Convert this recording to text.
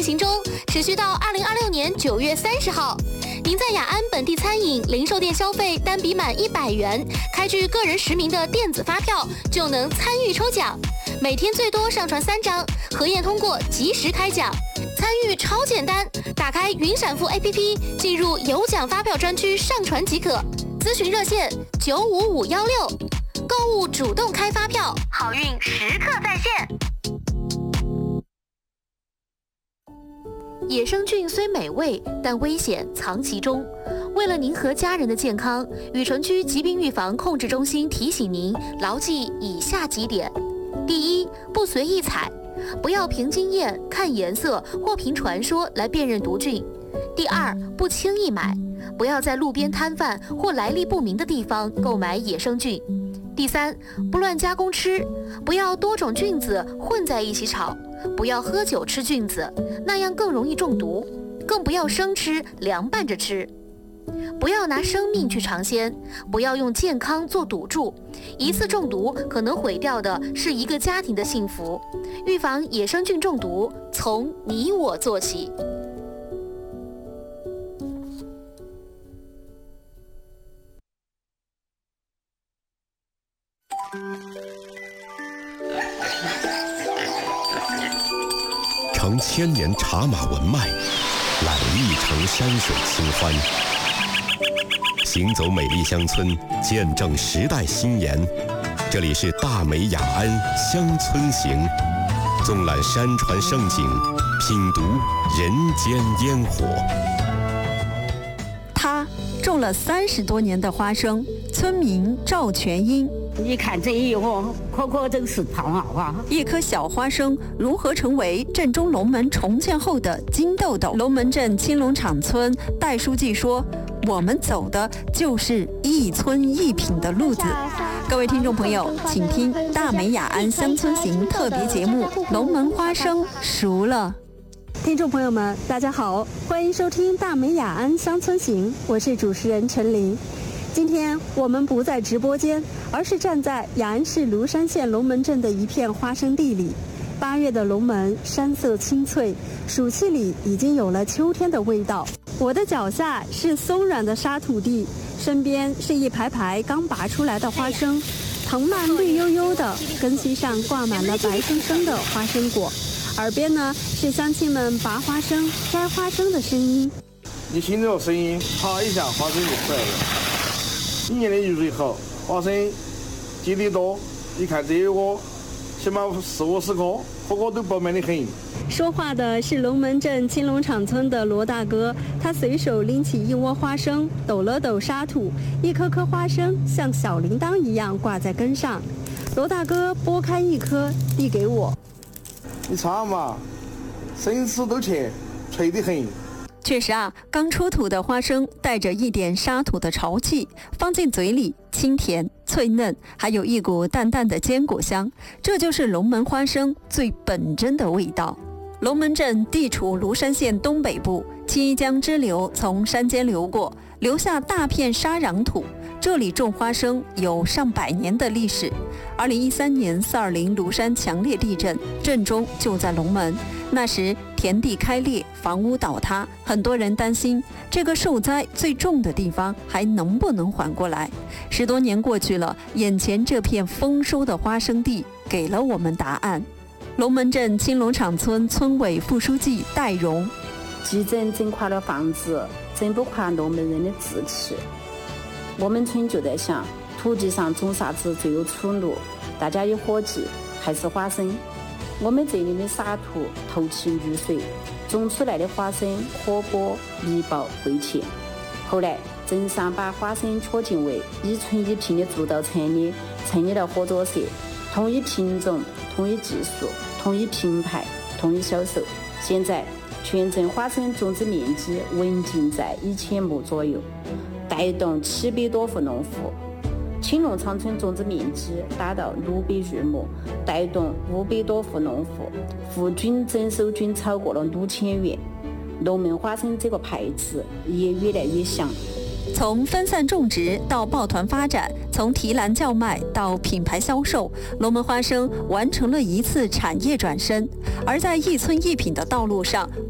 行中，持续到2026年9月30号。您在雅安本地餐饮、零售店消费单笔满100元，开具个人实名的电子发票，就能参与抽奖。每天最多上传3张，核验通过及时开奖。参与超简单，打开云闪付 APP， 进入有奖发票专区上传即可。咨询热线95516，购物主动开发票，好运时刻在线。野生菌虽美味，但危险藏其中。为了您和家人的健康，雨城区疾病预防控制中心提醒您牢记以下几点：第一，不随意采，不要凭经验、看颜色或凭传说来辨认毒菌；第二，不轻易买，不要在路边摊贩或来历不明的地方购买野生菌；第三，不乱加工吃，不要多种菌子混在一起炒，不要喝酒吃菌子，那样更容易中毒，更不要生吃、凉拌着吃。不要拿生命去尝鲜，不要用健康做赌注，一次中毒可能毁掉的是一个家庭的幸福。预防野生菌中毒，从你我做起。 承千年茶马文脉，揽一城山水清欢。行走美丽乡村，见证时代新颜。这里是大美雅安乡村行，纵览山川胜景，品读人间烟火。 他种了30多年的花生，村民赵全英。 你看这一窝，颗真是胖啊！ 一颗小花生如何成为镇中龙门重建后的金豆豆？龙门镇青龙场村戴书记说：“我们走的就是一村一品的路子。”各位听众朋友，请听大美雅安乡村行特别节目《龙门花生熟了》。 听众朋友们，大家好，欢迎收听大美雅安乡村行，我是主持人陈琳。今天我们不在直播间，而是站在雅安市芦山县龙门镇的一片花生地里。8月的龙门山色青翠，暑气里已经有了秋天的味道。我的脚下是松软的沙土地，身边是一排排刚拔出来的花生，藤蔓绿油油的，根系上挂满了白生生的花生果。耳边呢是乡亲们拔花生、摘花生的声音。 你听这个声音，啪一下，花生就出来了。今年的雨水好，花生结得多。你看这一窝，起码40-50颗，颗颗都饱满得很。 说话的是龙门镇青龙场村的罗大哥，他随手拎起一窝花生，抖了抖沙土，一颗颗花生像小铃铛一样挂在根上。罗大哥剥开一颗，递给我。 你尝嘛，生吃都甜，脆得很。 确实啊，刚出土的花生带着一点沙土的潮气，放进嘴里清甜脆嫩，还有一股淡淡的坚果香，这就是龙门花生最本真的味道。龙门镇地处芦山县东北部，青衣江支流从山间流过，留下大片沙壤土。这里种花生有上百年的历史。2013年420芦山强烈地震，震中就在龙门。那时田地开裂，房屋倒塌，很多人担心这个受灾最重的地方还能不能缓过来。10多年过去了，眼前这片丰收的花生地给了我们答案。龙门镇青龙场村村委副书记戴荣： 地震震垮了房子，震不垮龙门人的志气。我们村就在想，土地上种啥子最有出路？大家一伙计，还是花生。我们这里的沙土透气遇水，种出来的花生火锅密薄味甜。后来镇上把花生确定为一村一品的主导产业，成立了合作社，统一品种、统一技术、统一品牌、统一销售。现在全镇花生种植面积稳定在1000亩左右，带动700多户农户。青龙场村种植面积达到600余亩，带动500多户农户，户均整收均超过了6000元。龙门花生这个牌子也越来越响。 从分散种植到抱团发展，从提篮叫卖到品牌销售，龙门花生完成了一次产业转身。而在一村一品的道路上，